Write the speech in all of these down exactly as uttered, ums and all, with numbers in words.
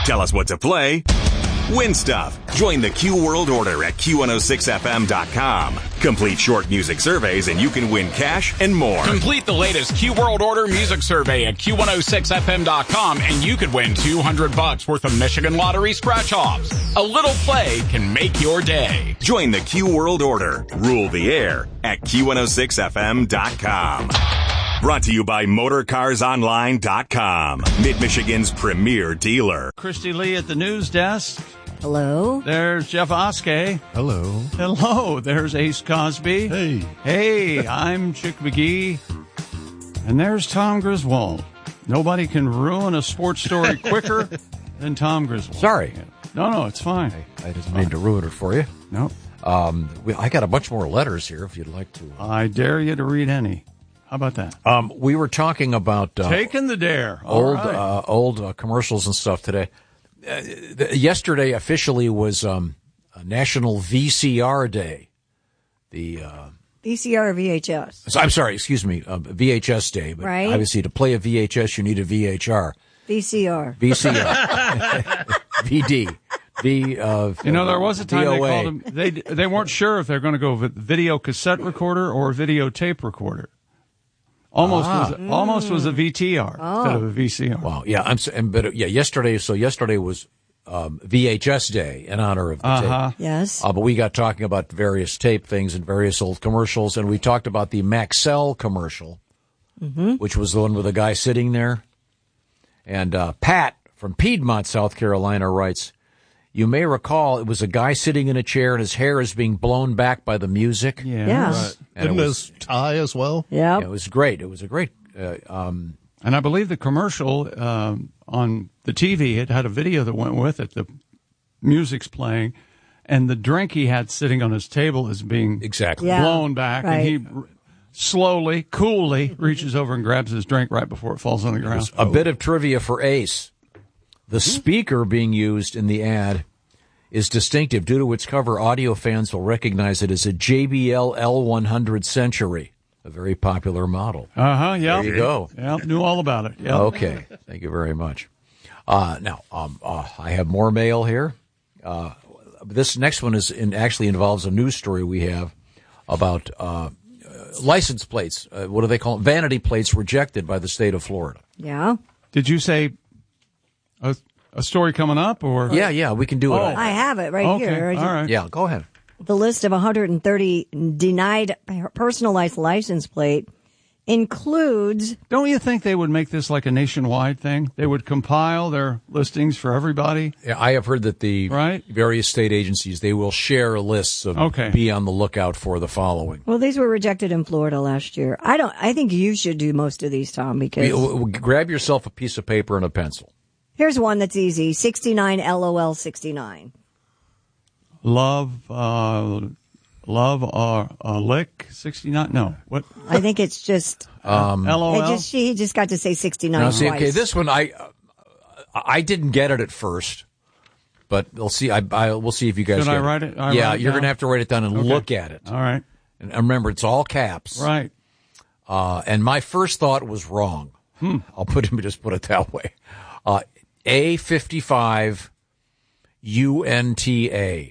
Tell us what to play. Win stuff. Join the Q World Order at Q one oh six F M dot com. Complete short music surveys and you can win cash and more. Complete the latest Q World Order music survey at Q one oh six F M dot com and you could win two hundred bucks worth of Michigan Lottery scratch-offs. A little play can make your day. Join the Q World Order. Rule the air at Q one oh six F M dot com. Brought to you by Motor Cars Online dot com, Mid-Michigan's premier dealer. Christy Lee at the news desk. Hello. There's Jeff Oskey. Hello. Hello. There's Ace Cosby. Hey. Hey, I'm Chick McGee. And there's Tom Griswold. Nobody can ruin a sports story quicker than Tom Griswold. Sorry. No, no, it's fine. I, I didn't mean to ruin it for you. No. Um, we, I got a bunch more letters here if you'd like to. I dare you to read any. How about that? Um, we were talking about uh, taking the dare. All old right. uh, old uh, commercials and stuff today. Uh, the, yesterday officially was um, a National V C R Day. The uh, V C R or V H S? so, I'm sorry, excuse me, uh, V H S Day. But right. Obviously, to play a V H S, you need a V H R. V C R. V C R. V D. V, uh, you know, there was a time V O A. they called them. They they weren't sure if they're going to go with video cassette recorder or videotape recorder. Almost ah. was almost was a V T R oh. instead of a V C R. Wow, yeah, I'm. And, but yeah, yesterday. So yesterday was um, V H S Day in honor of the uh-huh. tape. Yes. Uh, but we got talking about various tape things and various old commercials, and we talked about the Maxell commercial, mm-hmm. which was the one with the guy sitting there. And uh, Pat from Piedmont, South Carolina, writes, "You may recall it was a guy sitting in a chair and his hair is being blown back by the music." Yeah. Yes. Right. And Didn't it was- his tie as well? Yeah. It was great. It was a great. Uh, um, And I believe the commercial um, on the T V, it had a video that went with it. The music's playing, and the drink he had sitting on his table is being exactly. Yeah. blown back, right. and he r- slowly, coolly reaches over and grabs his drink right before it falls on the ground. A bit of trivia for Ace. The speaker being used in the ad is distinctive. Due to its cover, audio fans will recognize it as a J B L L one hundred Century, a very popular model. Uh-huh, yeah. There you go. Yeah, knew all about it. Yeah. Okay, thank you very much. Uh, now, um, uh, I have more mail here. Uh, this next one is in, actually involves a news story we have about uh, license plates. Uh, what do they call them? Vanity plates rejected by the state of Florida. Yeah. Did you say a, a story coming up, or? Yeah, yeah, we can do it. Oh. I have it right Okay, here. all right. Yeah, go ahead. The list of one hundred thirty denied personalized license plate includes. Don't you think they would make this like a nationwide thing? They would compile their listings for everybody? Yeah, I have heard that the Right. various state agencies, they will share lists of Okay. be on the lookout for the following. Well, these were rejected in Florida last year. I don't. I think you should do most of these, Tom, because We- we- Grab yourself a piece of paper and a pencil. here's one that's easy: sixty-nine L O L sixty-nine. Love, uh, love, or uh, lick, sixty-nine? No. What? I think it's just. Um, It LOL? just she just got to say sixty-nine Now, see, twice. okay, this one I uh, I didn't get it at first, but we'll see. I, I we'll see if you guys Should I get write it? I yeah, write it you're down? gonna have to write it down and Okay. look at it. All right. And remember, it's all caps. Right. Uh, and my first thought was wrong. Hmm. I'll put him just put it that way. Uh, A fifty-five U N T A.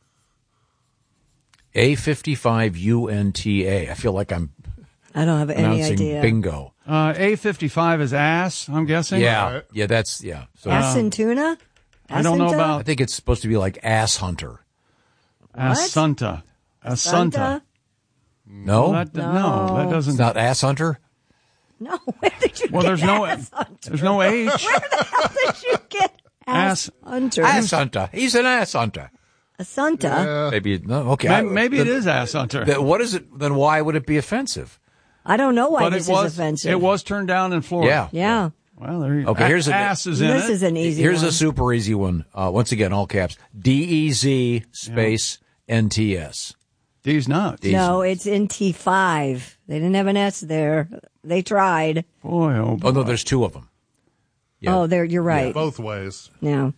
A fifty-five U N T A. I feel like I'm I don't have any announcing idea. bingo. Uh, A fifty-five is ass, I'm guessing? Yeah, yeah, that's yeah. So Ass and tuna? I don't know Asinta? I about think it's supposed to be like ass hunter. Assunta. Assunta. Santa? No, Well, that, no. that it's doesn't. not ass hunter. No, where did you Well, get there's no, ass hunter? there's no H. Where the hell did you get ass, Ass- hunter? Ass hunter. He's an ass hunter. A Santa? Maybe no. Okay, Maybe, I- maybe it then- is ass hunter. Then what is it? Then why would it be offensive? I don't know why But this it was is offensive. it was turned down in Florida. Yeah. Yeah. Well, there you Okay, a- here's a- ass is in This it. is an easy Here's one. a super easy one. Uh, once again, all caps. D E Z space N T S. These nuts. No, it's N T five. They didn't have an S there. They tried. Boy, oh boy. Oh no, there's two of them. Yeah. Oh, there. You're right. Both ways. Yeah.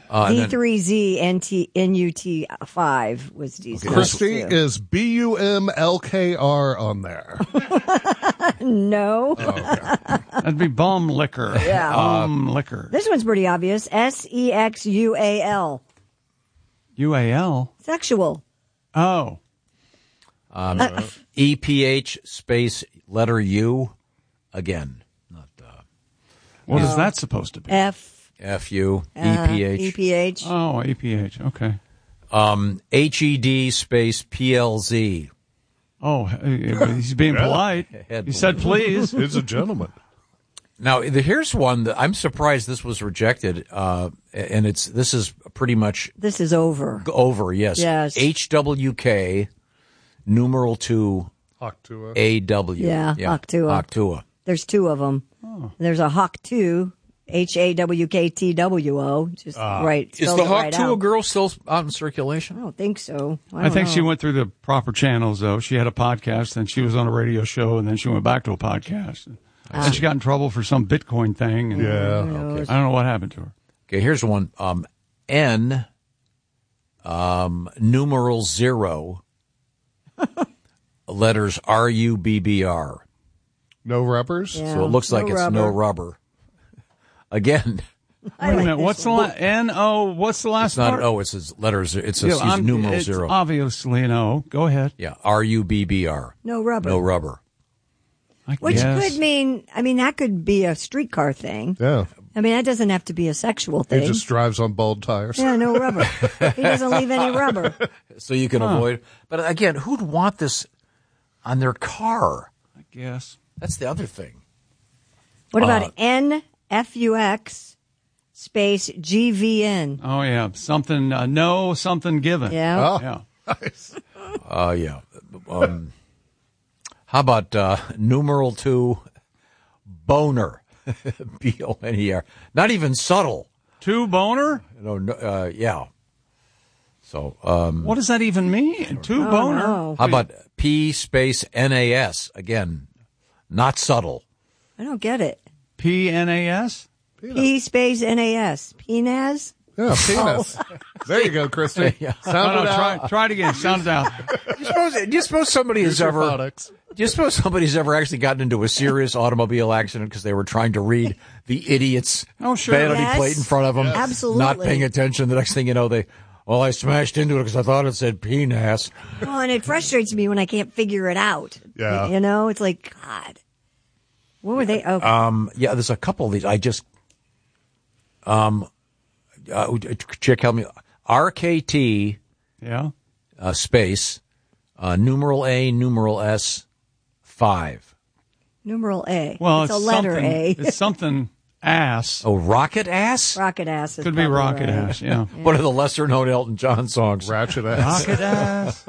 Uh, D three Z N U T five was diesel. Christy, is B U M L K R on there? No. Oh, okay. That'd be bum liquor. Yeah. Bum liquor. This one's pretty obvious. S E X U A L. U A L? Sexual. Oh. Um, E P H space letter U. Again. Not uh, What is that supposed to be? F. F U. Uh, E P H. E P H. Oh, E P H. Okay. Um, H E D space P L Z. Oh, he's being Yeah. polite. Head He said, please. He's a gentleman. Now, the- here's one that I'm surprised this was rejected, uh, and it's this is pretty much This is over. over. Yes. Yes. H W K numeral two Octua. A W. Yeah, Octua. Octua. There's two of them. There's a Hawk two, H A W K T W O. Just right. Is spells the it Hawk right Two out. girl still out in I circulation? don't think so. I, I don't think know. she went through the proper channels, though. She had a podcast, then she was on a radio show, and then she went back to a podcast. And she got in trouble for some Bitcoin thing. And Yeah. Okay. I don't know what happened to her. Okay, here's one. Um, N um, numeral zero letters R U B B R. No rubbers? Yeah. So it looks like No it's no rubber. rubber. Again, Wait a minute. What's the la- N O? What's the last it's not part? an O. It's a letters. It's a Yeah, it's I'm- numeral it's zero. obviously an O. Go ahead. Yeah, R U B B R. No rubber. No rubber. I Which guess. could mean, I mean, that could be a streetcar thing. Yeah. I mean, that doesn't have to be a sexual thing. He just drives on bald tires. Yeah, no rubber. He doesn't leave any rubber. So you can avoid. But again, who'd want this on their car? I guess. That's the other thing. What about Uh, N F U X space G V N? Oh, yeah. Something, uh, no, something given. Yeah. Oh, Yeah. nice. Uh, yeah. Um, how about uh, numeral two, boner, B O N E R. Not even subtle. Two boner? No, no uh, yeah. So, um, What does that even mean? Two Oh, boner? no. how about P space N A S? Again, not subtle. I don't get it. P N A S? P space N A S. P N A S? Yeah, penis. There you go, Christy. No, Sound no, it try, out. try it again. Sound it out. Do you suppose, do you suppose somebody has Your ever? phonics. Do you suppose somebody's ever actually gotten into a serious automobile accident because they were trying to read the idiot's Oh, sure. vanity Yes. plate in front of them? Absolutely. Not paying attention. The next thing you know, they, well, I smashed into it because I thought it said penis. Well, and it frustrates me when I can't figure it out. Yeah. You know, it's like, God. What were they? Oh, Um, yeah, there's a couple of these. I just, um, uh, Chick, help me. R K T Yeah. uh, space uh, numeral A numeral S five. numeral A. Well, it's it's, a letter something, A. It's something ass. Oh, rocket ass. Rocket ass. Is Could be probably rocket right. ass, yeah. One of the lesser known Elton John songs. Ratchet ass. Rocket ass.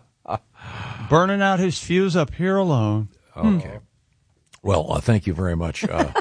Burning out his fuse up here alone. Okay. Well, uh, thank you very much. Uh,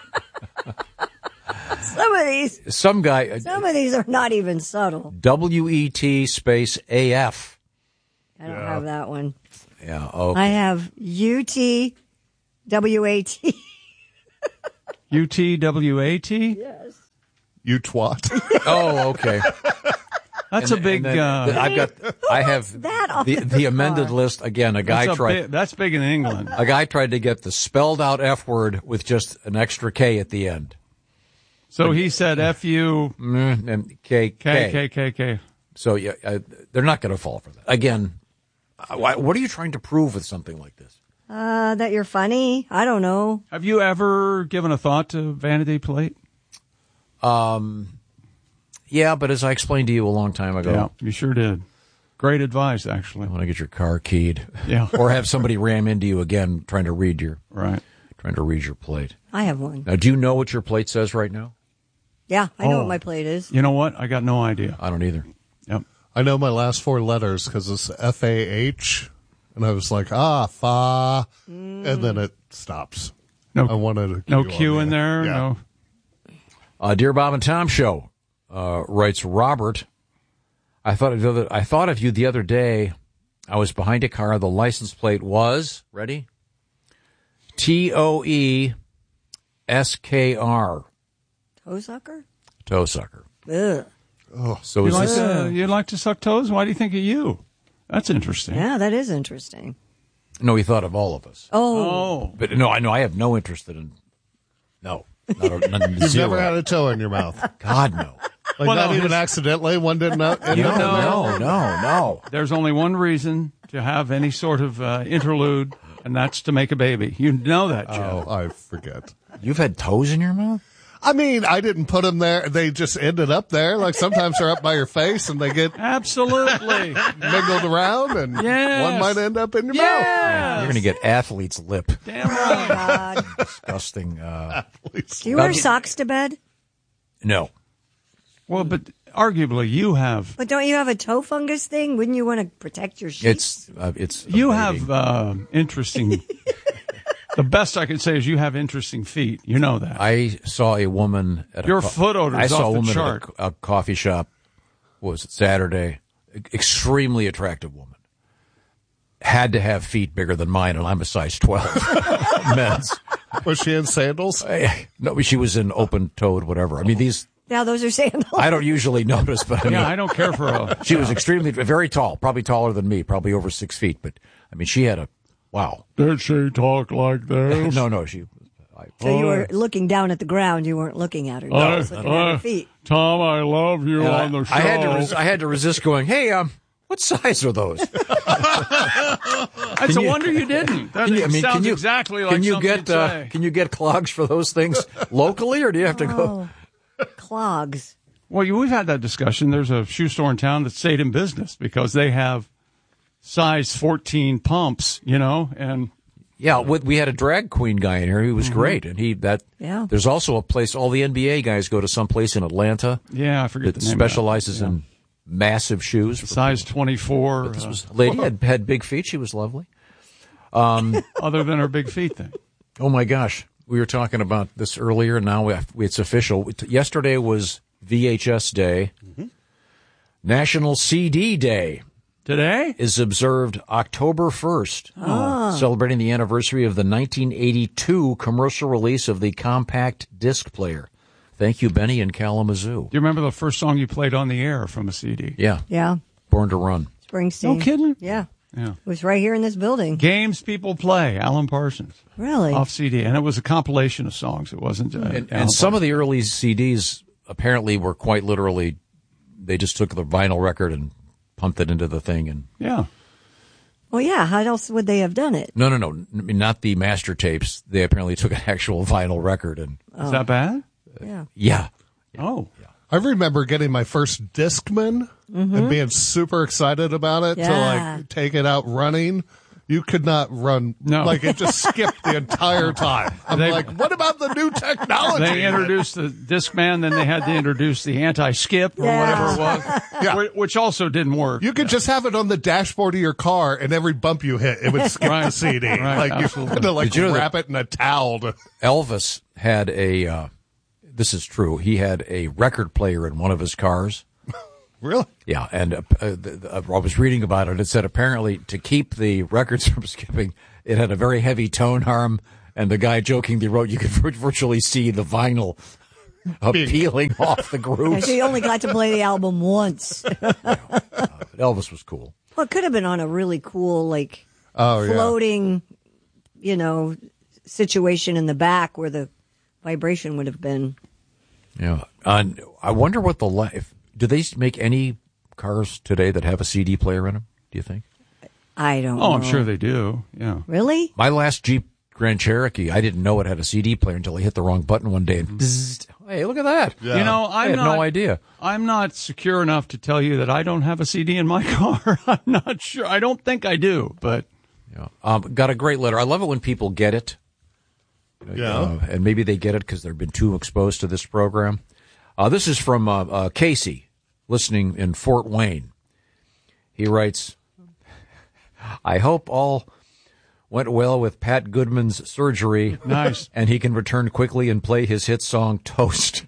Some of these, some guy, uh, some of these are not even subtle. W E T space A F. I don't have that one. Yeah. Okay. I have U T W A T. U T W A T? Yes. You twat. Oh, okay. That's a big, And then- uh, I've got. I have that on the their the amended car? list again. A guy that's, a tried. big, that's big in England. A guy tried to get the spelled out F word with just an extra K at the end. So he said F U Mm, and K K K. K K K. So yeah, uh, they're not going to fall for that. Again, uh, why- what are you trying to prove with something like this? Uh, that you're funny? I don't know. Have you ever given a thought to vanity plate? Yeah, but as I explained to you a long time ago, Yeah, you sure did. Great advice, actually. I want to get your car keyed. Yeah. Or have somebody ram into you again trying to read your Right. trying to read your plate. I have one. Now, do you know what your plate says right now? Yeah, I know Oh. what my plate is. You know what? I got no idea. I don't either. Yep. I know my last four letters because it's F A H, and I was like, ah, fa, and then it stops. No, I wanted a no Q on Q the in end. there. Yeah. No. Uh, Dear Bob and Tom Show, uh, writes Robert. I thought of the other, I thought of you the other day. I was behind a car. The license plate was ready. T O E S K R. Toe sucker? Toe sucker. Ugh. So You is like, this? to, you like to suck toes? Why do you think of you? That's interesting. Yeah, that is interesting. No, he thought of all of us. Oh, Oh. But no, I know I have no interest in. No, not, a, not You've zero. never had a toe in your mouth. God no. Like Well, not no, even his- accidentally. One didn't know. You know, no, no, no. There's only one reason to have any sort of uh, interlude, and that's to make a baby. You know that, Jeff. Oh, I forget. You've had toes in your mouth? I mean, I didn't put them there. They just ended up there. Like sometimes they're up by your face and they get Absolutely. mingled around, and Yes. one might end up in your Yeah. You're going to get athlete's lip. Damn right. God. Disgusting. Uh, mouth. Do you wear God, you- socks to bed? no. Well, but arguably you have But don't you have a toe fungus thing? Wouldn't you want to protect your sheep? It's uh, it's. you amazing. have uh, interesting. The best I can say is you have interesting feet. You know that. I saw a woman at Your a co- foot odor's I saw off a the woman chart. at a, a coffee shop. What was it Saturday? E- Extremely attractive woman. Had to have feet bigger than mine, and I'm a size twelve. Men's. Was she in sandals? I- No, she was in open-toed, whatever. I mean, these. Now those are sandals. I don't usually notice, but I mean, yeah, I don't care for a. she was extremely, very tall, probably taller than me, probably over six feet. But I mean, she had a wow. Did she talk like this? No, no, she. I, So you were looking down at the ground. You weren't looking at her. You I- were just looking at her feet. Tom, I love you and on I, the show. I had to, res- I had to resist going. Hey, um, what size are those? It's a you- wonder you didn't. That Can you, I mean, sounds can you exactly like can you something get you'd uh, say. can you get clogs for those things locally, or do you have to go? Oh, clogs. Well, you, we've had that discussion. There's a shoe store in town that stayed in business because they have size fourteen pumps, you know, and Yeah, we, we had a drag queen guy in here. He was Mm-hmm. great, and he that. Yeah. There's also a place. All the N B A guys go to some place in Atlanta yeah, I forget that the name of that. specializes in massive shoes. for Size people. twenty-four. This uh, was a lady had had big feet. She was lovely. other than her big feet thing. Oh my gosh, we were talking about this earlier. and Now we have, it's official. Yesterday was V H S Day. Mm-hmm. National C D Day Today? is observed October first, celebrating the anniversary of the nineteen eighty-two commercial release of the compact disc player. Thank you, Benny in Kalamazoo. Do you remember the first song you played on the air from a C D? Yeah, Yeah. Born to Run. Springsteen. No kidding? Yeah. Yeah. It was right here in this building. Games People Play, Alan Parsons. Really? Off C D. And it was a compilation of songs. It wasn't. Uh, And, Alan and some of Parsons. the early C Ds apparently were quite literally, they just took the vinyl record and pumped it into the thing. And Yeah. Well, yeah. How else would they have done it? no, no, no, I mean, not the master tapes. They apparently took an actual vinyl record. And Is that bad? Yeah. yeah, Oh. I remember getting my first Discman and being super excited about it to Yeah. like take it out running. You could not run. No. Like it just skipped the entire time. I'm They- like, what about the new technology? They introduced the Discman, then they had to introduce the anti-skip or Yeah. whatever it was, Yeah. whi- which also didn't work. You could just have it on the dashboard of your car, and every bump you hit, it would skip the Right. C D. Right, Like you absolutely. had to like Did you know that- wrap it in a towel. To, Elvis had a, uh, this is true, he had a record player in one of his cars. really? Yeah, and uh, uh, the, the, I was reading about it. It said apparently to keep the records from skipping, it had a very heavy tone harm, and the guy jokingly wrote, you could vir- virtually see the vinyl uh, peeling off the Yeah, grooves. so you only got to play the album once. Elvis was cool. Well, it could have been on a really cool, like, Oh, yeah. floating, you know, situation in the back where the vibration would have been. Yeah, and I wonder what the li- if do they make any cars today that have a C D player in them? Do you think? I don't know. Oh, I'm sure they do. Yeah. Really? My last Jeep Grand Cherokee, I didn't know it had a C D player until I hit the wrong button one day and bzzzt. Hey, look at that! Yeah. You know, I'm I had not, no idea. I'm not secure enough to tell you that I don't have a C D in my car. I'm not sure. I don't think I do, but Yeah. Um, got a great letter. I love it when people get it. Yeah. Uh, and maybe they get it because they've been too exposed to this program. Uh, this is from uh, uh, Casey, listening in Fort Wayne. He writes, I hope all went well with Pat Goodman's surgery. Nice. And he can return quickly and play his hit song, Toast.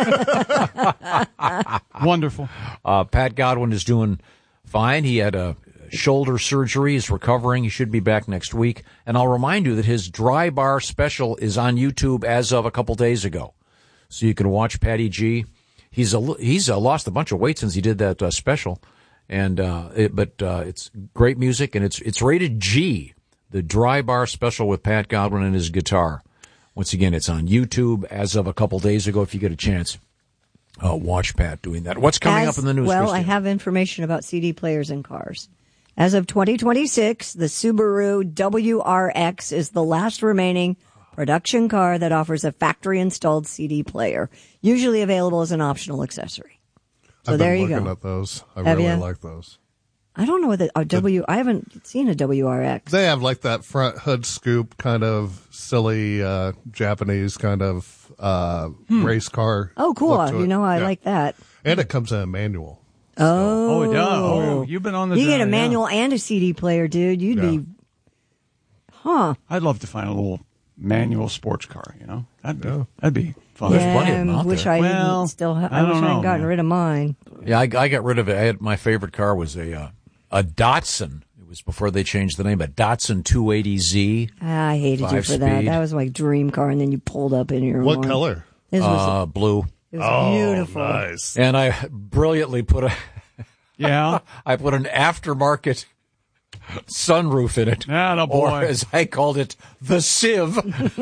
wonderful. Uh, Pat Godwin is doing fine. He had a shoulder surgery. He's recovering. He should be back next week. And I'll remind you that his Dry Bar special is on YouTube as of a couple days ago. So you can watch Patty G. he's a, he's uh, lost a bunch of weight since he did that uh, special, and uh, it, but uh, it's great music, and it's it's rated G, the Dry Bar special with Pat Godwin and his guitar. Once again, it's on YouTube as of a couple days ago. If you get a chance, uh, watch Pat doing that. What's coming as, up in the news? Well, Christine? I have information about C D players in cars. As of twenty twenty-six, the Subaru W R X is the last remaining production car that offers a factory-installed C D player, usually available as an optional accessory. So I've there been you looking go. at those. I Have really ya? like those. I don't know what the a W. I haven't seen a W R X. They have like that front hood scoop kind of silly uh, Japanese kind of uh, race car. Oh, cool! look to You it. know, I Yeah. like that. And it comes in a manual. Oh, Oh, it does. Oh, you've been on the. you get a yeah. manual and a C D player, dude. You'd Yeah. be, huh? I'd love to find a little manual sports car. You know, that'd be Yeah. that'd be fun. There's plenty of them I out wish there. I Well, didn't still. Ha- I I, wish don't I know, hadn't gotten man. rid of mine. Yeah, I, I got rid of it. I had my favorite car was a uh, a Datsun. It was before they changed the name, a Datsun two eighty Z, Ah, I hated you Five for that. speed. That was my dream car, and then you pulled up in your. What one. color? This was, uh, blue, it was beautiful. Nice. and I brilliantly put a Yeah. I put an aftermarket sunroof in it. Atta boy. Or as I called it, the Civ.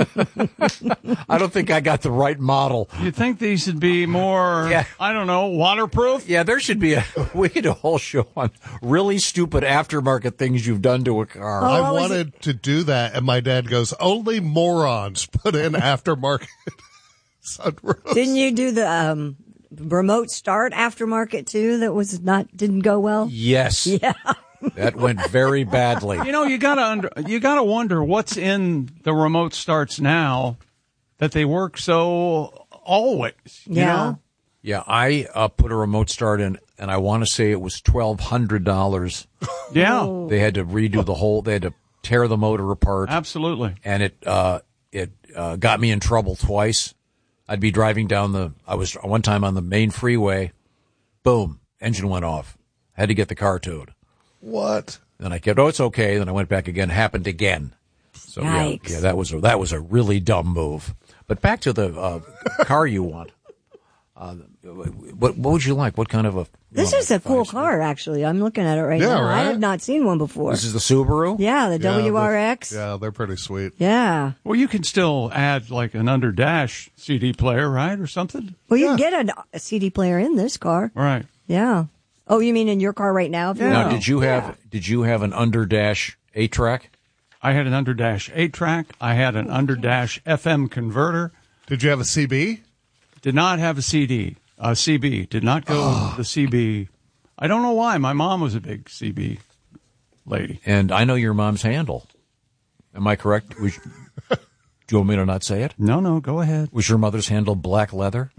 I don't think I got the right model. You'd think these would be more, Yeah. I don't know, waterproof? Yeah, there should be a we could do a whole show on really stupid aftermarket things you've done to a car. Oh, I what was wanted to do that, and my dad goes, only morons put in aftermarket sunroofs. Didn't you do the um, remote start aftermarket too? That was not didn't go well. Yes. Yeah. That went very badly. You know, you gotta under, you gotta wonder what's in the remote starts now that they work so always. You Yeah. know? Yeah, I uh, put a remote start in, and I want to say it was twelve hundred dollars. Yeah, They had to redo the whole. They had to tear the motor apart, absolutely. and it uh, it uh, got me in trouble twice. I'd be driving down the. I was one time on the main freeway. Boom, engine went off. Had to get the car towed. What? Then I kept. Oh, it's okay. Then I went back again. Happened again. So yeah, Yikes. yeah, that was a, that was a really dumb move. But back to the uh, car you want. Uh, what what would you like? What kind of a? This you is want, a cool five- car, actually. I'm looking at it right Yeah, now. I right? have not seen one before. This is the Subaru. Yeah, the Yeah, W R X. they're- Yeah, they're pretty sweet. Yeah. Well, you can still add like an under dash C D player, right, or something. Well, you can get a, a C D player in this car. Right. Yeah. Oh, you mean in your car right now? If you Yeah. Now, want? did you have did you have an under dash eight track? I had an under dash eight track. I had an under dash F M converter. Did you have a C B? Did not have a C D. Uh, C B. Did not go the C B. I don't know why. My mom was a big C B lady. And I know your mom's handle. Am I correct? Was, do you want me to not say it? No, no, go ahead. Was your mother's handle black leather?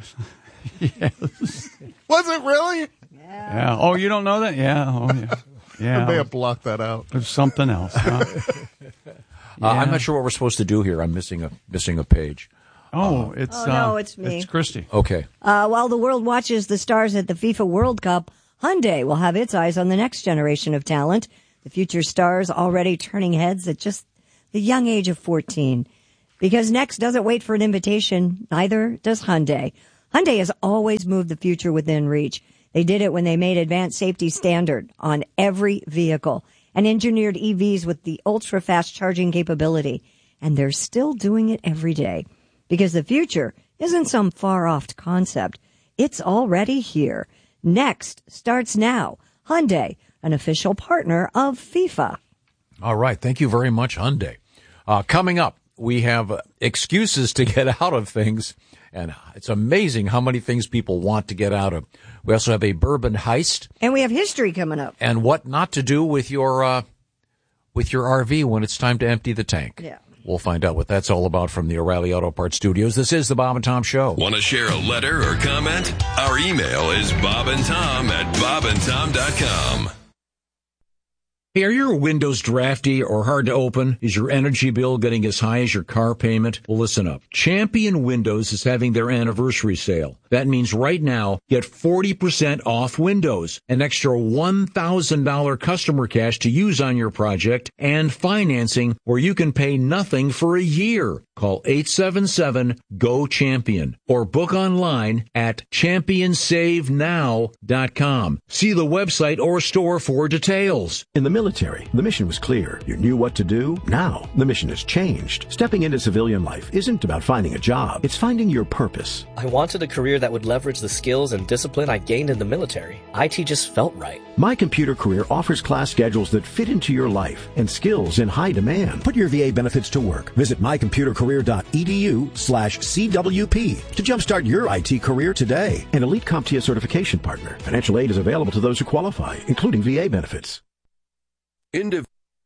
Was it really? Yeah. Oh, you don't know that? Yeah. Oh, yeah. I may Yeah. have blocked that out. There's something else. Huh? Uh, I'm not sure what we're supposed to do here. I'm missing a missing a page. Oh, it's Oh, no, uh, it's me. It's Christy. Okay. Uh, while the world watches the stars at the FIFA World Cup, Hyundai will have its eyes on the next generation of talent. The future stars already turning heads at just the young age of fourteen. Because Next doesn't wait for an invitation, neither does Hyundai. Hyundai has always moved the future within reach. They did it when they made advanced safety standard on every vehicle and engineered E Vs with the ultra-fast charging capability. And they're still doing it every day. Because the future isn't some far-off concept. It's already here. Next starts now. Hyundai, an official partner of FIFA. All right. Thank you very much, Hyundai. Uh, coming up, we have uh, excuses to get out of things, and it's amazing how many things people want to get out of. We also have a bourbon heist And we have history coming up. and what not to do with your uh, with your R V when it's time to empty the tank. Yeah. We'll find out what that's all about from the O'Reilly Auto Parts Studios. This is the Bob and Tom Show. Want to share a letter or comment? Our email is bobandtom at bobandtom dot com. Hey, are your windows drafty or hard to open? Is your energy bill getting as high as your car payment? Well, listen up. Champion Windows is having their anniversary sale. That means right now, get forty percent off windows, an extra one thousand dollars customer cash to use on your project, and financing where you can pay nothing for a year. Call eight seven seven, G O, CHAMPION or book online at champion save now dot com. See the website or store for details. In the military, the mission was clear. You knew what to do. Now, the mission has changed. Stepping into civilian life isn't about finding a job. It's finding your purpose. I wanted a career that would leverage the skills and discipline I gained in the military. I T just felt right. My Computer Career offers class schedules that fit into your life and skills in high demand. Put your V A benefits to work. Visit my computer career dot e d u slash C W P to jumpstart your I T career today. An Elite CompTIA certification partner. Financial aid is available to those who qualify, including V A benefits. Indiv-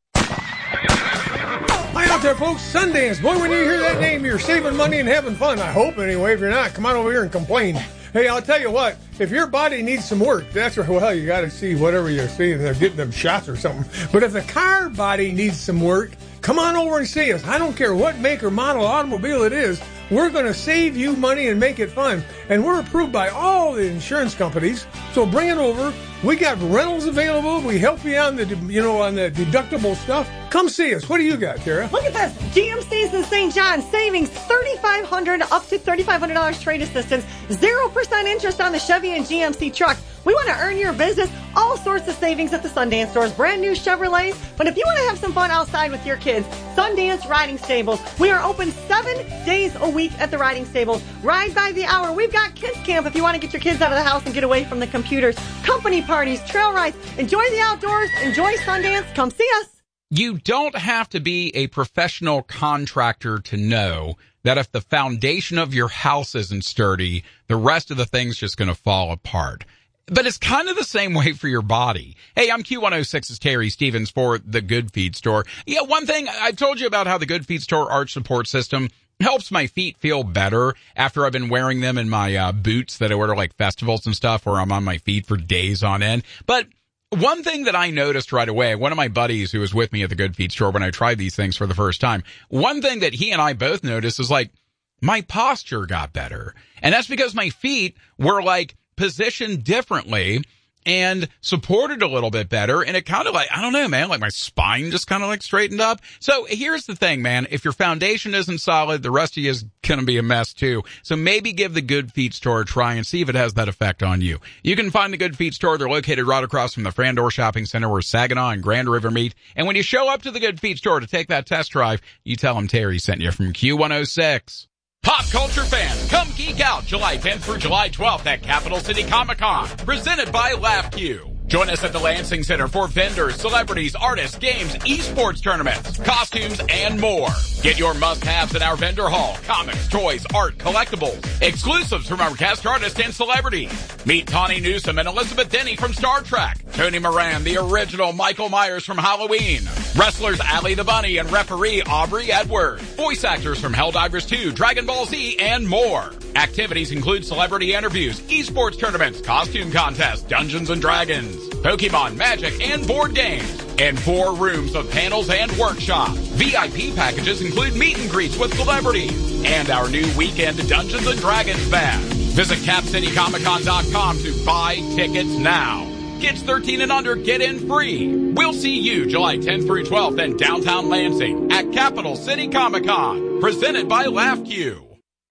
Hi out there, folks. Sundance. Boy, when you hear that name, you're saving money and having fun. I hope, anyway. If you're not, come on over here and complain. Hey, I'll tell you what. If your body needs some work, that's where, well, you got to see whatever you're seeing. They're getting them shots or something. But if the car body needs some work, come on over and see us. I don't care what make or model automobile it is. We're going to save you money and make it fun. And we're approved by all the insurance companies. So bring it over. We got rentals available. We help you on the, you know, on the deductible stuff. Come see us. What do you got, Tara? Look at this. G M C's in Saint John. Savings thirty-five hundred dollars up to thirty-five hundred dollars trade assistance. zero percent interest on the Chevy and G M C truck. We want to earn your business. All sorts of savings at the Sundance stores. Brand new Chevrolets. But if you want to have some fun outside with your kids, Sundance Riding Stables. We are open seven days a week at the Riding Stables. Ride by the hour. We've got kids camp if you want to get your kids out of the house and get away from the computers. Company parties, trail rides. Enjoy the outdoors. Enjoy Sundance. Come see us. You don't have to be a professional contractor to know that if the foundation of your house isn't sturdy, the rest of the thing's just going to fall apart. But it's kind of the same way for your body. Hey, I'm Q one oh six's Terry Stevens for the Good Feet Store. Yeah, one thing, I've told you about how the Good Feet Store arch support system helps my feet feel better after I've been wearing them in my uh, boots that I wear to like festivals and stuff where I'm on my feet for days on end. But one thing that I noticed right away, one of my buddies who was with me at the Good Feet Store when I tried these things for the first time, one thing that he and I both noticed is like my posture got better. And that's because my feet were like positioned differently and supported a little bit better. And it kind of like, I don't know, man, like my spine just kind of like straightened up. So here's the thing, man. If your foundation isn't solid, the rest of you is going to be a mess too. So maybe give the Good Feet Store a try and see if it has that effect on you. You can find the Good Feet Store. They're located right across from the Frandor Shopping Center where Saginaw and Grand River meet. And when you show up to the Good Feet Store to take that test drive, you tell them Terry sent you from Q one oh six. Pop culture fans, come geek out July tenth through July twelfth at Capital City Comic Con, presented by LaughQ. Join us at the Lansing Center for vendors, celebrities, artists, games, esports tournaments, costumes, and more. Get your must-haves in our vendor hall, comics, toys, art, collectibles, exclusives from our cast artists and celebrities. Meet Tawny Newsome and Elizabeth Denny from Star Trek, Tony Moran, the original Michael Myers from Halloween, wrestlers Allie the Bunny and referee Aubrey Edwards, voice actors from Helldivers two, Dragon Ball Z, and more. Activities include celebrity interviews, esports tournaments, costume contests, Dungeons and Dragons, Pokemon, Magic, and board games. And four rooms of panels and workshops. V I P packages include meet and greets with celebrities. And our new weekend Dungeons and Dragons bash. Visit cap city comic con dot com to buy tickets now. Kids thirteen and under get in free. We'll see you July tenth through twelfth in downtown Lansing at Capital City Comic Con. Presented by LaughQ.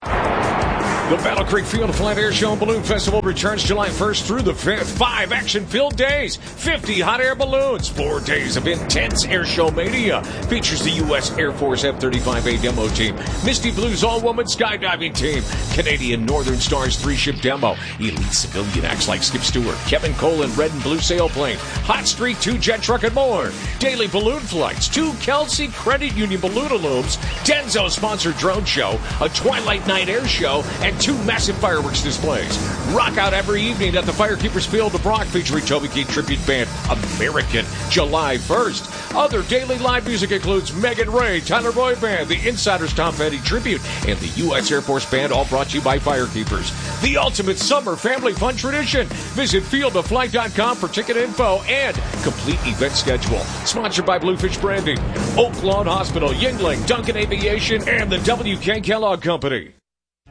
The Battle Creek Field of Flight Air Show and Balloon Festival returns July first through the fifth. Five action-filled days, fifty hot air balloons, four days of intense air show mania. Features the U S Air Force F thirty-five A demo team, Misty Blues all-woman skydiving team, Canadian Northern Stars three-ship demo, elite civilian acts like Skip Stewart, Kevin Cole and Red and Blue Sailplane, Hot Streak two jet truck and more, daily balloon flights, two Kelsey Credit Union balloon-a-looms, Denso-sponsored drone show, a Twilight Night air show, and two massive fireworks displays. Rock out every evening at the Firekeepers Field of Brock featuring Toby Keith tribute band American July first. Other daily live music includes Megan Ray, Tyler Boyd Band, the Insiders Tom Petty tribute, and the U S Air Force Band, all brought to you by Firekeepers. The ultimate summer family fun tradition. Visit field of flight dot com for ticket info and complete event schedule. Sponsored by Bluefish Branding, Oak Lawn Hospital, Yingling, Duncan Aviation, and the W K Kellogg Company.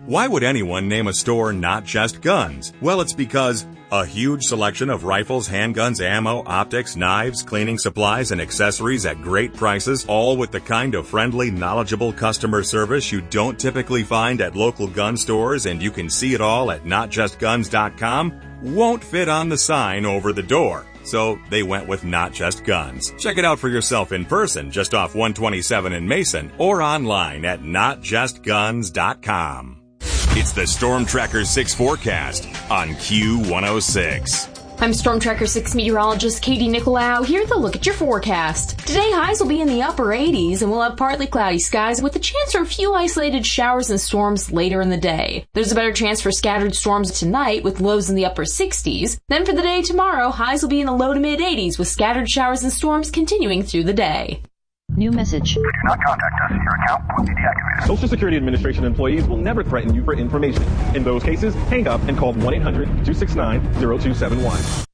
Why would anyone name a store Not Just Guns? Well, it's because a huge selection of rifles, handguns, ammo, optics, knives, cleaning supplies, and accessories at great prices, all with the kind of friendly, knowledgeable customer service you don't typically find at local gun stores, and you can see it all at not just guns dot com, won't fit on the sign over the door. So they went with Not Just Guns. Check it out for yourself in person, just off one twenty-seven in Mason, or online at not just guns dot com. It's the Storm Tracker six forecast on Q one oh six. I'm Storm Tracker six meteorologist Katie Nicolau. Here to look at your forecast. Today, highs will be in the upper eighties, and we'll have partly cloudy skies with a chance for a few isolated showers and storms later in the day. There's a better chance for scattered storms tonight with lows in the upper sixties. Then for the day tomorrow, highs will be in the low to mid eighties with scattered showers and storms continuing through the day. New message. Do not contact us. Your account will be deactivated. Social Security Administration employees will never threaten you for information. In those cases, hang up and call one eight hundred two six nine zero two seven one.